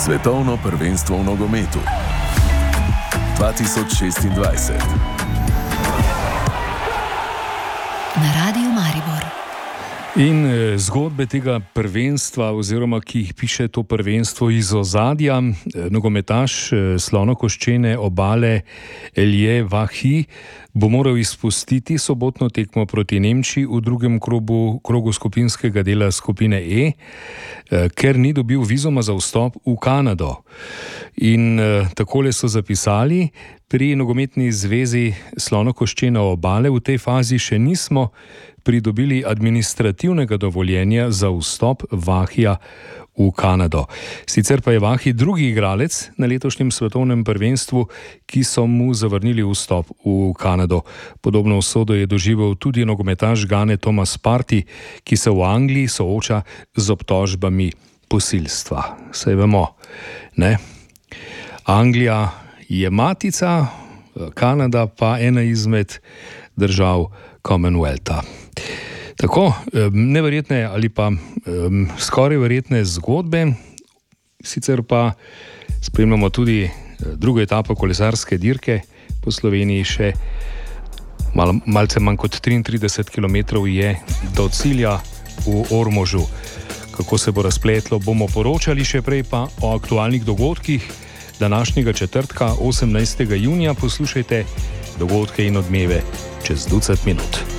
Svetovno prvenstvo v nogometu 2026. Na Rádiu Maribor. In zgodbe tega prvenstva, oziroma ki jih piše to prvenstvo iz ozadja, nogometaš Slonokoščene Obale Elie Wahi bo moral izpustiti sobotno tekmo proti Nemčiji v drugem krogu skupinskega dela skupine E, ker ni dobil vizuma za vstop v Kanado. In takole so zapisali: pri Nogometni zvezi Slonokoščene Obale v tej fazi še nismo pridobili administrativnega dovoljenja za vstop Wahija v Kanado. Sicer pa je Wahi drugi igralec na letošnjem svetovnem prvenstvu, ki so mu zavrnili vstop v Kanado. Podobno usodo je doživel tudi nogometaš Gane Thomas Partey, ki se v Angliji sooča z obtožbami posilstva. Saj vemo, ne? Anglija je matica, Kanada pa ena izmed držav Commonwealtha. Tako, neverjetne ali pa skoraj verjetne zgodbe, sicer pa spremljamo tudi drugo etapo kolesarske dirke po Sloveniji, še malce manj kot 33 km je do cilja v Ormožu. Kako se bo razpletlo, bomo poročali, še prej pa o aktualnih dogodkih današnjega četrtka, 18. junija. Poslušajte dogodke in odmeve čez 20 minut.